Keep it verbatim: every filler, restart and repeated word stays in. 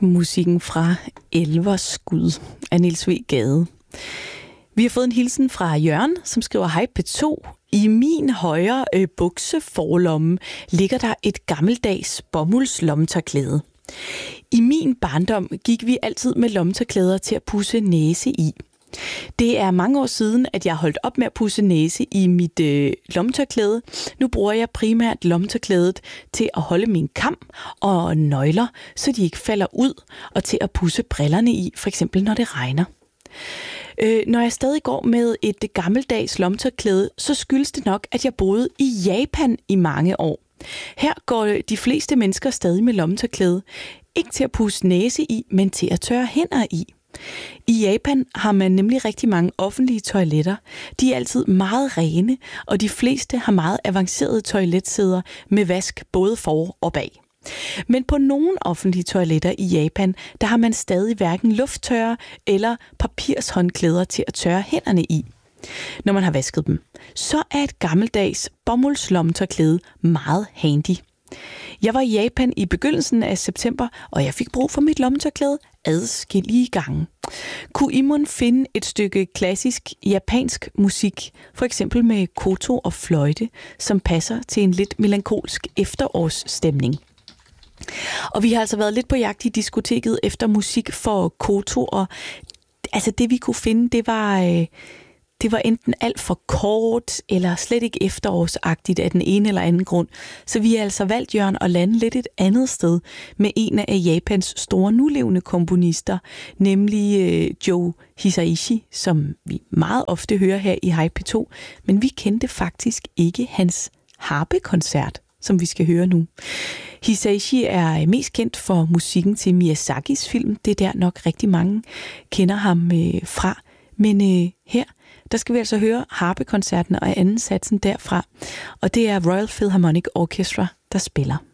Musikken fra Elverskud af Niels W. Gade. Vi har fået en hilsen fra Jørgen, som skriver: Hej P to. I min højre øh, bukseforlomme ligger der et gammeldags bomuldslommetørklæde. I min barndom gik vi altid med lommetørklæder til at pudse næse i. Det er mange år siden, at jeg holdt op med at pudse næse i mit øh, lommetørklæde. Nu bruger jeg primært lommetørklædet til at holde min kam og nøgler, så de ikke falder ud, og til at pudse brillerne i, for eksempel når det regner. Øh, når jeg stadig går med et gammeldags lommetørklæde, så skyldes det nok, at jeg boede i Japan i mange år. Her går de fleste mennesker stadig med lommetørklæde. Ikke til at pudse næse i, men til at tørre hænder i. I Japan har man nemlig rigtig mange offentlige toiletter. De er altid meget rene, og de fleste har meget avancerede toiletsæder med vask både for og bag. Men på nogle offentlige toiletter i Japan, der har man stadig hverken lufttørrer eller papirshåndklæder til at tørre hænderne i, når man har vasket dem. Så er et gammeldags bomuldslommetørklæde meget handy. Jeg var i Japan i begyndelsen af september, og jeg fik brug for mit lommetørklæde adskillige gange. Kunne I mon finde et stykke klassisk japansk musik, for eksempel med koto og fløjte, som passer til en lidt melankolsk efterårsstemning? Og vi har altså været lidt på jagt i diskoteket efter musik for koto, og altså det vi kunne finde, det var... Øh, Det var enten alt for kort, eller slet ikke efterårsagtigt af den ene eller anden grund. Så vi har altså valgt, Jørgen, at lande lidt et andet sted med en af Japans store nulevende komponister, nemlig øh, Joe Hisaishi, som vi meget ofte hører her i Hej P to. Men vi kendte faktisk ikke hans harpekoncert, som vi skal høre nu. Hisaishi er mest kendt for musikken til Miyazakis film. Det er der nok rigtig mange kender ham øh, fra. Men øh, her... Der skal vi altså høre harpekoncerten og anden satsen derfra. Og det er Royal Philharmonic Orchestra, der spiller.